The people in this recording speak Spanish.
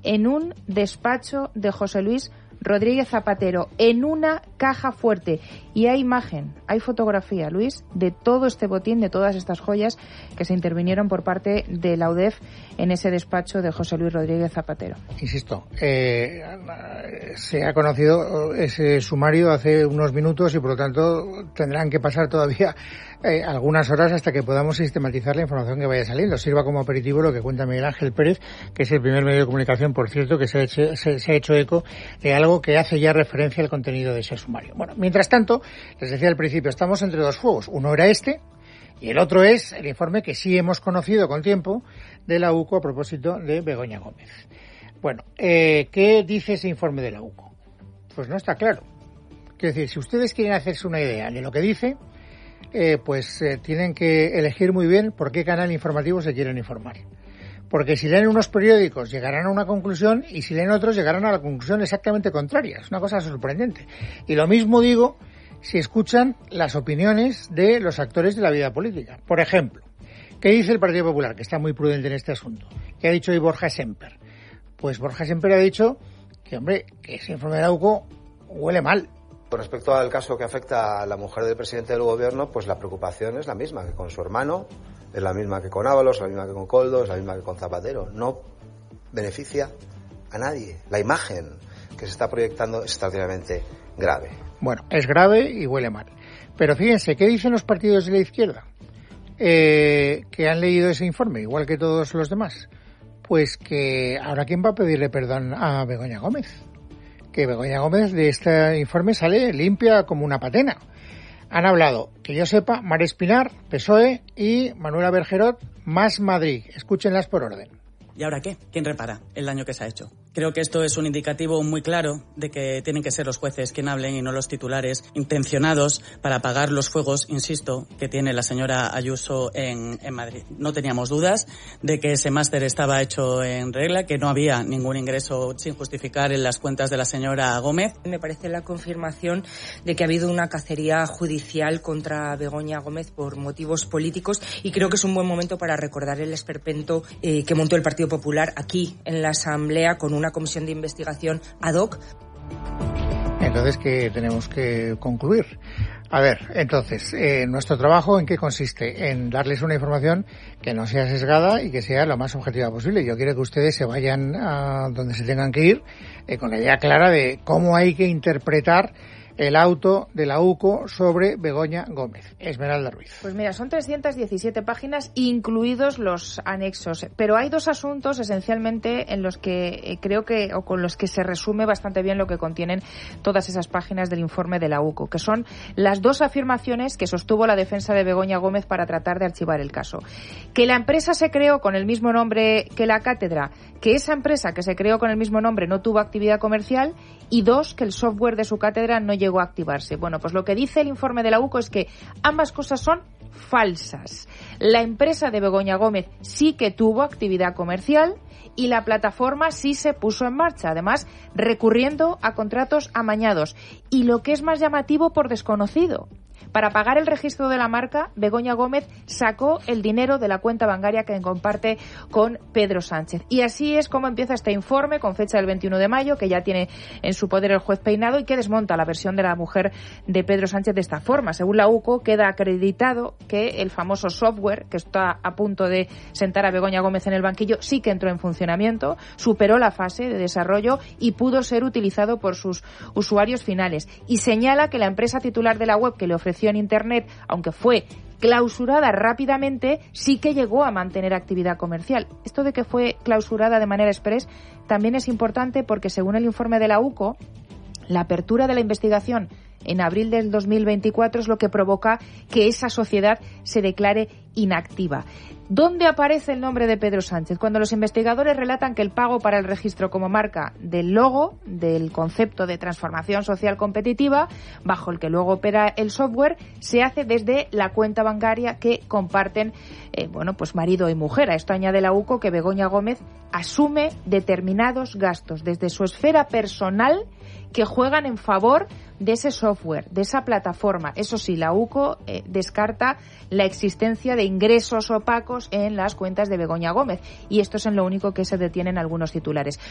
en un despacho de José Luis Rodríguez Zapatero, en una caja fuerte. Y hay imagen, hay fotografía, Luis, de todo este botín, de todas estas joyas que se intervinieron por parte de la UDEF en ese despacho de José Luis Rodríguez Zapatero. Insisto, se ha conocido ese sumario hace unos minutos y por lo tanto tendrán que pasar todavía algunas horas hasta que podamos sistematizar la información que vaya saliendo. Sirva como aperitivo lo que cuenta Miguel Ángel Pérez, que es el primer medio de comunicación, por cierto, que se ha hecho eco de algo que hace ya referencia al contenido de ese sumario. Bueno, mientras tanto, les decía al principio, estamos entre dos fuegos. Uno era este y el otro es el informe que sí hemos conocido con tiempo de la UCO a propósito de Begoña Gómez. Bueno, ¿qué dice ese informe de la UCO? Pues no está claro. Quiero decir, si ustedes quieren hacerse una idea de lo que dice, tienen que elegir muy bien por qué canal informativo se quieren informar. Porque si leen unos periódicos llegarán a una conclusión y si leen otros llegarán a la conclusión exactamente contraria. Es una cosa sorprendente. Y lo mismo digo si escuchan las opiniones de los actores de la vida política. Por ejemplo, ¿qué dice el Partido Popular? Que está muy prudente en este asunto. ¿Qué ha dicho hoy Borja Semper? Pues Borja Semper ha dicho que, hombre, que ese informe de la UCO huele mal. Con respecto al caso que afecta a la mujer del presidente del gobierno, pues la preocupación es la misma que con su hermano, es la misma que con Ábalos, es la misma que con Koldo, es la misma que con Zapatero. No beneficia a nadie. La imagen que se está proyectando es extraordinariamente grave. Bueno, es grave y huele mal. Pero fíjense, ¿qué dicen los partidos de la izquierda? Que han leído ese informe, igual que todos los demás. Pues que ahora ¿quién va a pedirle perdón a Begoña Gómez? Que Begoña Gómez de este informe sale limpia como una patena. Han hablado, que yo sepa, Mar Espinar, PSOE, y Manuela Bergerot, Más Madrid. Escúchenlas por orden. ¿Y ahora qué? ¿Quién repara el daño que se ha hecho? Creo que esto es un indicativo muy claro de que tienen que ser los jueces quien hablen y no los titulares intencionados para apagar los fuegos, insisto, que tiene la señora Ayuso en Madrid. No teníamos dudas de que ese máster estaba hecho en regla, que no había ningún ingreso sin justificar en las cuentas de la señora Gómez. Me parece la confirmación de que ha habido una cacería judicial contra Begoña Gómez por motivos políticos y creo que es un buen momento para recordar el esperpento que montó el Partido Popular aquí en la Asamblea con una comisión de investigación ad hoc. Entonces, ¿qué tenemos que concluir? A ver, entonces, nuestro trabajo, ¿en qué consiste? En darles una información que no sea sesgada y que sea lo más objetiva posible. Yo quiero que ustedes se vayan a donde se tengan que ir con la idea clara de cómo hay que interpretar el auto de la UCO sobre Begoña Gómez. Esmeralda Ruiz. Pues mira, son 317 páginas, incluidos los anexos. Pero hay dos asuntos esencialmente en los que creo que, o con los que se resume bastante bien lo que contienen todas esas páginas del informe de la UCO, que son las dos afirmaciones que sostuvo la defensa de Begoña Gómez para tratar de archivar el caso. Que la empresa se creó con el mismo nombre que la cátedra, que esa empresa que se creó con el mismo nombre no tuvo actividad comercial, y dos, que el software de su cátedra no llegó a activarse. Bueno, pues lo que dice el informe de la UCO es que ambas cosas son falsas. La empresa de Begoña Gómez sí que tuvo actividad comercial y la plataforma sí se puso en marcha, además recurriendo a contratos amañados. Y lo que es más llamativo, por desconocido. Para pagar el registro de la marca, Begoña Gómez sacó el dinero de la cuenta bancaria que comparte con Pedro Sánchez. Y así es como empieza este informe, con fecha del 21 de mayo, que ya tiene en su poder el juez Peinado y que desmonta la versión de la mujer de Pedro Sánchez de esta forma. Según la UCO, queda acreditado que el famoso software, que está a punto de sentar a Begoña Gómez en el banquillo, sí que entró en funcionamiento, superó la fase de desarrollo y pudo ser utilizado por sus usuarios finales. Y señala que la empresa titular de la web que le ofreció en Internet, aunque fue clausurada rápidamente, sí que llegó a mantener actividad comercial. Esto de que fue clausurada de manera express también es importante porque, según el informe de la UCO, la apertura de la investigación en abril del 2024 es lo que provoca que esa sociedad se declare inactiva. ¿Dónde aparece el nombre de Pedro Sánchez? Cuando los investigadores relatan que el pago para el registro como marca del logo, del concepto de transformación social competitiva, bajo el que luego opera el software, se hace desde la cuenta bancaria que comparten pues marido y mujer. A esto añade la UCO que Begoña Gómez asume determinados gastos desde su esfera personal que juegan en favor de ese software, de esa plataforma. Eso sí, la UCO descarta la existencia de ingresos opacos en las cuentas de Begoña Gómez, y esto es en lo único que se detienen algunos titulares.